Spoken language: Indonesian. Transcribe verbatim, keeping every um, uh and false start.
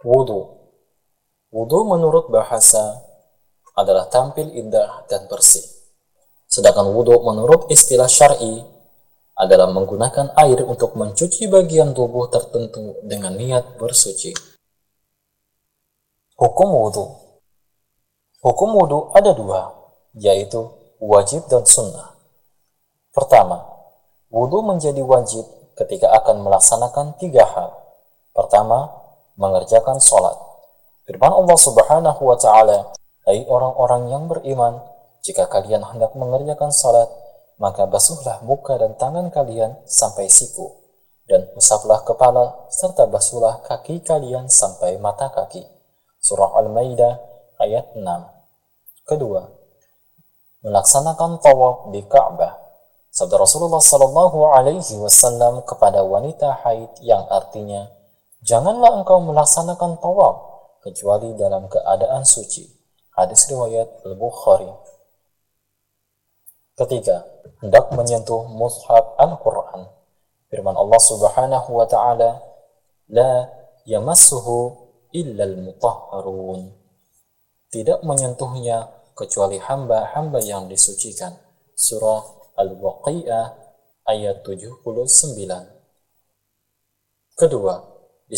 Wudu. Wudu menurut bahasa adalah tampil indah dan bersih. Sedangkan wudu menurut istilah syar'i adalah menggunakan air untuk mencuci bagian tubuh tertentu dengan niat bersuci. Hukum wudu. Hukum wudu ada dua, yaitu wajib dan sunnah. Pertama, wudu menjadi wajib ketika akan melaksanakan tiga hal. Pertama, mengerjakan sholat. Firman Allah Subhanahu wa Ta'ala, "Hai orang-orang yang beriman, jika kalian hendak mengerjakan sholat, maka basuhlah muka dan tangan kalian sampai siku, dan usaplah kepala serta basuhlah kaki kalian sampai mata kaki." Surah Al-Maidah ayat enam. Kedua, melaksanakan tawaf di Ka'bah. Sabda Rasulullah Sallallahu Alaihi Wasallam kepada wanita haid yang artinya, janganlah engkau melaksanakan tawaf kecuali dalam keadaan suci. Hadis riwayat Al-Bukhari. Ketiga, hendak menyentuh mushaf Al-Quran. Firman Allah Subhanahu wa Ta'ala, la yamassuhu illal mutahharun. Tidak menyentuhnya kecuali hamba-hamba yang disucikan. Surah Al-Waqi'ah ayat tujuh puluh sembilan. Kedua,